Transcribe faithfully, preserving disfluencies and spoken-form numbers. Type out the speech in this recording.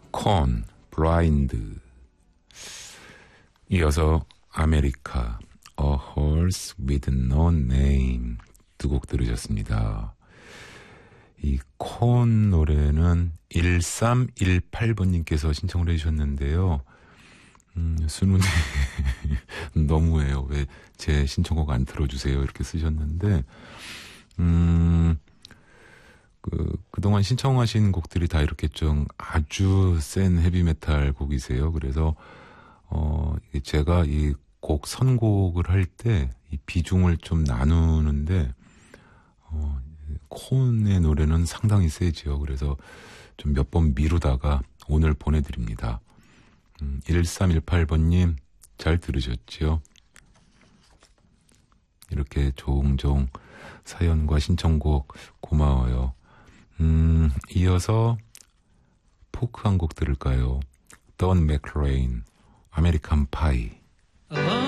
콘, 블라인드. 이어서 아메리카, A Horse with No Name 두 곡 들으셨습니다. 이 콘 노래는 일삼일팔 번님께서 신청을 해주셨는데요. 음, 순훈이 너무해요. 왜 제 신청곡 안 틀어주세요? 이렇게 쓰셨는데 음, 그, 그동안 신청하신 곡들이 다 이렇게 좀 아주 센 헤비메탈 곡이세요. 그래서 어, 제가 이 곡 선곡을 할 때 이 비중을 좀 나누는데 어, 콘의 노래는 상당히 세지요. 그래서 좀 몇 번 미루다가 오늘 보내드립니다. 음, 일삼일팔 번님 잘 들으셨지요? 이렇게 종종 사연과 신청곡 고마워요. 음, 이어서 포크 한 곡 들을까요? 던 맥클레인, 아메리칸 파이.